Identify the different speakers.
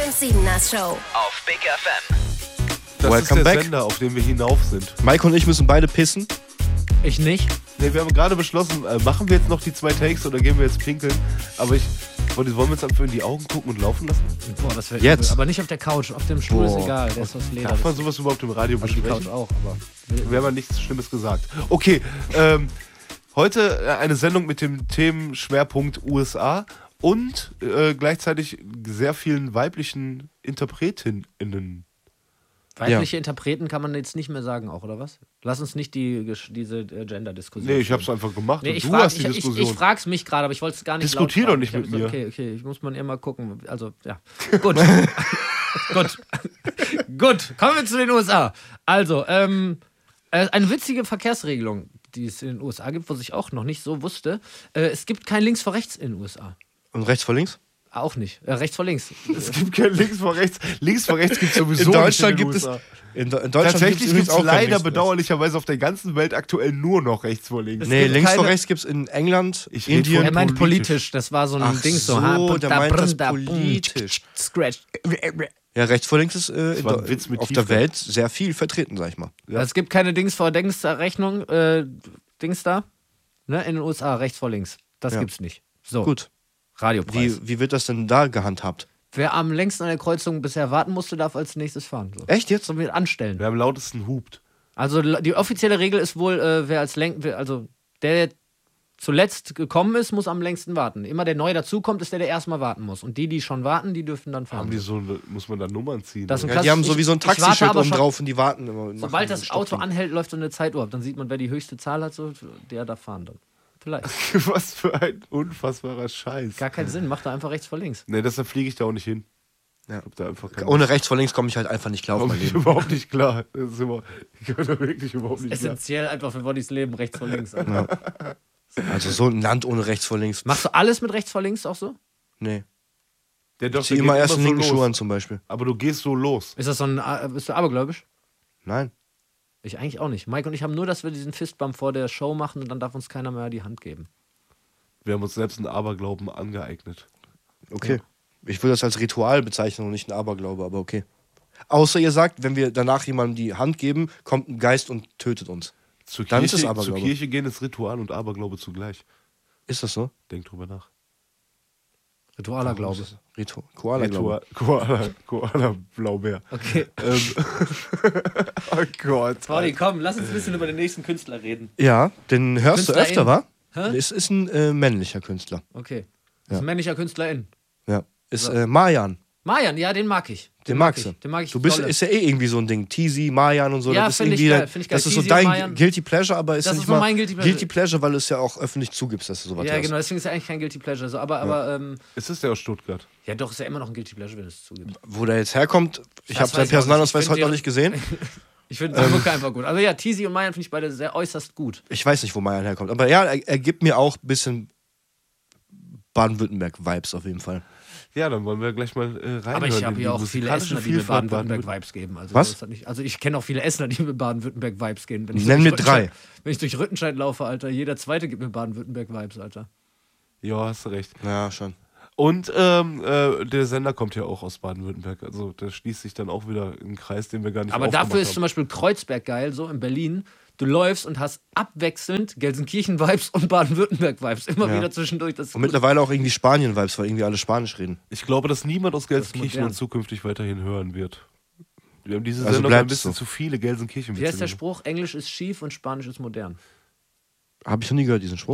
Speaker 1: St. Siebeners Show
Speaker 2: Auf Big FM.
Speaker 3: Das
Speaker 4: Welcome
Speaker 3: ist der
Speaker 4: back.
Speaker 3: Sender, auf dem wir hinauf sind.
Speaker 4: Mike und ich müssen beide pissen.
Speaker 5: Ich nicht.
Speaker 3: Ne, wir haben gerade beschlossen, machen wir jetzt noch die 2 Takes oder gehen wir jetzt pinkeln? Aber wollen wir uns einfach in die Augen gucken und laufen lassen?
Speaker 5: Boah, das wäre
Speaker 4: Jetzt.
Speaker 5: Aber nicht auf der Couch. Auf dem Stuhl ist egal. Der ist aus Leder.
Speaker 3: Darf man sowas überhaupt im Radio
Speaker 5: Also die
Speaker 3: besprechen?
Speaker 5: Couch auch, aber.
Speaker 3: Wir haben ja nichts Schlimmes gesagt. Okay, heute eine Sendung mit dem Themenschwerpunkt USA und gleichzeitig sehr vielen weiblichen InterpretInnen.
Speaker 5: Weibliche Interpreten kann man jetzt nicht mehr sagen, auch, oder was? Lass uns nicht diese Gender-Diskussion.
Speaker 3: Nee, ich hab's einfach gemacht
Speaker 5: Nee,
Speaker 3: und
Speaker 5: ich
Speaker 3: du
Speaker 5: frag,
Speaker 3: hast die
Speaker 5: ich
Speaker 3: Diskussion.
Speaker 5: frag's mich gerade, aber ich wollte es gar nicht
Speaker 3: Diskutier
Speaker 5: laut
Speaker 3: doch nicht
Speaker 5: fragen.
Speaker 3: mit mir.
Speaker 5: Okay, ich muss mal immer gucken. Also, ja. Gut. Gut, kommen wir zu den USA. Also, eine witzige Verkehrsregelung, die es in den USA gibt, was ich auch noch nicht so wusste. Es gibt kein Links vor rechts in den USA.
Speaker 4: Und rechts vor links?
Speaker 5: Auch nicht. Rechts vor links.
Speaker 3: Es gibt kein Links vor rechts. Links vor rechts gibt es sowieso
Speaker 4: In Deutschland
Speaker 3: nicht in den
Speaker 4: gibt es.
Speaker 3: USA.
Speaker 4: In Deutschland
Speaker 3: Tatsächlich gibt es
Speaker 4: auch kein
Speaker 3: leider
Speaker 4: links vor rechts.
Speaker 3: bedauerlicherweise auf der ganzen Welt aktuell nur noch rechts vor links.
Speaker 4: Nee,
Speaker 5: gibt
Speaker 4: links vor
Speaker 5: keine-
Speaker 4: rechts gibt es in England,
Speaker 3: Ich red
Speaker 4: Indien.
Speaker 3: von-
Speaker 5: Er meint
Speaker 3: politisch.
Speaker 5: politisch. Das war so ein
Speaker 4: Ach
Speaker 5: Ding so.
Speaker 4: so, der meint das
Speaker 5: da,
Speaker 4: politisch.
Speaker 5: Scratch.
Speaker 4: Ja, rechts vor links ist
Speaker 3: war ein Witz mit
Speaker 4: auf
Speaker 3: Tiefgang.
Speaker 4: der Welt sehr viel vertreten, sag ich mal.
Speaker 3: Ja.
Speaker 5: Es gibt keine Dings vor Dings da Rechnung. Dings da. Ne? In den USA, rechts vor links. Das
Speaker 4: Ja.
Speaker 5: gibt's nicht. So,
Speaker 4: Gut.
Speaker 5: Radiopreis.
Speaker 4: Wie wird das denn da gehandhabt?
Speaker 5: Wer am längsten an der Kreuzung bisher warten musste, darf als nächstes fahren. So.
Speaker 4: Echt jetzt?
Speaker 5: So mit anstellen.
Speaker 3: Wer am lautesten hupt.
Speaker 5: Also die offizielle Regel ist wohl, der zuletzt gekommen ist, muss am längsten warten. Immer der neu dazukommt, ist der erstmal warten muss. Und die schon warten, die dürfen dann fahren.
Speaker 3: Haben die so, muss man da Nummern ziehen?
Speaker 5: Das
Speaker 3: oder?
Speaker 5: sind
Speaker 4: Ja, die haben so wie so ein
Speaker 5: Ich warte
Speaker 4: Taxischild
Speaker 5: aber
Speaker 4: oben
Speaker 5: schon-
Speaker 4: drauf und die warten immer. und
Speaker 5: Sobald
Speaker 4: machen
Speaker 5: das
Speaker 4: ein
Speaker 5: Auto
Speaker 4: Stoppding.
Speaker 5: anhält, läuft so eine Zeituhr ab. Dann sieht man, wer die höchste Zahl hat, so, der darf fahren dann. Vielleicht.
Speaker 3: Was für ein unfassbarer Scheiß.
Speaker 5: Gar keinen Sinn, macht da einfach rechts vor links.
Speaker 3: Nee, deshalb fliege ich da auch nicht hin.
Speaker 4: Ja.
Speaker 3: Ich hab da einfach keine
Speaker 4: Ohne rechts vor links komme ich halt einfach nicht klar auf
Speaker 3: Komm
Speaker 4: mein
Speaker 3: ich
Speaker 4: Leben.
Speaker 3: überhaupt nicht klar. Das ist ich komme da wirklich überhaupt nicht klar.
Speaker 5: Essentiell einfach für Bodies Leben, rechts vor links. Alter.
Speaker 4: Also so ein Land ohne rechts vor links.
Speaker 5: Machst du alles mit rechts vor links auch so?
Speaker 4: Nee.
Speaker 3: Der
Speaker 4: Ich zieh immer erst den linken Schuh an zum Beispiel.
Speaker 3: Aber du gehst so los.
Speaker 5: Ist das so ein. Bist du abergläubisch?
Speaker 4: Nein.
Speaker 5: Ich eigentlich auch nicht. Mike und ich haben nur, dass wir diesen Fistbump vor der Show machen und dann darf uns keiner mehr die Hand geben.
Speaker 3: Wir haben uns selbst einen Aberglauben angeeignet.
Speaker 4: Okay. Ich würde das als Ritual bezeichnen und nicht ein Aberglaube, aber okay. Außer ihr sagt, wenn wir danach jemandem die Hand geben, kommt ein Geist und tötet uns.
Speaker 3: Zur
Speaker 4: Dann ist
Speaker 3: Kirche,
Speaker 4: es Aberglaube.
Speaker 3: zur Kirche gehen ist Ritual und Aberglaube zugleich.
Speaker 4: Ist das so?
Speaker 3: Denk drüber nach.
Speaker 5: Ritualer Glaube.
Speaker 4: Koala-Glaube.
Speaker 3: Koala Blaubeer.
Speaker 5: Okay.
Speaker 3: Oh Gott.
Speaker 5: Pauli, komm, lass uns ein bisschen über den nächsten Künstler reden.
Speaker 4: Ja, den hörst du
Speaker 5: Künstlerin.
Speaker 4: öfter, wa?
Speaker 5: Hä?
Speaker 4: Es ist ein männlicher Künstler.
Speaker 5: Okay. Das ist ein männlicher Künstlerin.
Speaker 4: Ja. Ist Marjan.
Speaker 5: Mayan, ja, den mag ich.
Speaker 4: Den magst du.
Speaker 5: Den mag ich
Speaker 4: Du bist,
Speaker 5: dolle.
Speaker 4: ist ja eh irgendwie so ein Ding. Teasy, Marjan und so.
Speaker 5: Ja,
Speaker 4: das ist
Speaker 5: find ich
Speaker 4: irgendwie
Speaker 5: geil, find ich geil.
Speaker 4: Das ist so
Speaker 5: Teasy,
Speaker 4: dein
Speaker 5: Marjan.
Speaker 4: Guilty Pleasure, aber ist
Speaker 5: Das
Speaker 4: ja
Speaker 5: ist
Speaker 4: nicht
Speaker 5: so
Speaker 4: mal
Speaker 5: mein Guilty Pleasure.
Speaker 4: weil du es ja auch öffentlich zugibst, dass du sowas
Speaker 5: Ja,
Speaker 4: hörst.
Speaker 5: genau, deswegen ist er eigentlich kein Guilty Pleasure. So, aber
Speaker 3: Ist es der aus Stuttgart?
Speaker 5: ja, doch, ist ja immer noch ein Guilty Pleasure, wenn es zugibt.
Speaker 4: Wo der jetzt herkommt, ich
Speaker 5: Das
Speaker 4: habe
Speaker 5: weiß
Speaker 4: seinen
Speaker 5: ich auch
Speaker 4: Personalausweis
Speaker 5: nicht. Ich
Speaker 4: heute
Speaker 5: find
Speaker 4: noch nicht gesehen.
Speaker 5: Ich finde die Mucke einfach gut. Also ja, Teasy und Mayan finde ich beide sehr äußerst gut.
Speaker 4: Ich weiß nicht, wo Marjan herkommt. Aber ja, er gibt mir auch ein bisschen Baden-Württemberg-Vibes auf jeden Fall.
Speaker 3: Ja, dann wollen wir gleich mal reinhören.
Speaker 5: Aber ich habe
Speaker 3: in
Speaker 5: ja
Speaker 3: die
Speaker 5: auch viele
Speaker 3: musikalische
Speaker 5: Essener, die mir
Speaker 3: Vielfalt
Speaker 5: Baden-Württemberg-Vibes geben. Also
Speaker 4: Was?
Speaker 5: das hat nicht, also ich kenne auch viele Essener, die mir Baden-Württemberg-Vibes geben. Wenn ich
Speaker 4: Nenn
Speaker 5: durch
Speaker 4: mir 3.
Speaker 5: Rüttenscheid- Wenn ich durch Rüttenscheid laufe, Alter, jeder Zweite gibt mir Baden-Württemberg-Vibes, Alter.
Speaker 3: Ja, hast du recht.
Speaker 4: Ja, schon.
Speaker 3: Und der Sender kommt ja auch aus Baden-Württemberg. Also da schließt sich dann auch wieder ein Kreis, den wir gar nicht
Speaker 5: Aber
Speaker 3: aufgemacht
Speaker 5: dafür ist
Speaker 3: haben.
Speaker 5: zum Beispiel Kreuzberg geil, so in Berlin. Du läufst und hast abwechselnd Gelsenkirchen-Vibes und Baden-Württemberg-Vibes. Immer
Speaker 4: Ja.
Speaker 5: wieder zwischendurch. Das ist
Speaker 4: Und
Speaker 5: gut.
Speaker 4: mittlerweile auch irgendwie Spanien-Vibes, weil irgendwie alle Spanisch reden.
Speaker 3: Ich glaube, dass niemand aus Gelsenkirchen
Speaker 5: modern.
Speaker 3: uns zukünftig weiterhin hören wird. Wir haben diese
Speaker 4: Also
Speaker 3: Sendung ein
Speaker 4: bleibt
Speaker 3: bisschen
Speaker 4: so.
Speaker 3: zu viele Gelsenkirchen.
Speaker 5: Wie heißt der Spruch? Englisch ist schief und Spanisch ist modern.
Speaker 4: Habe ich noch nie gehört, diesen Spruch.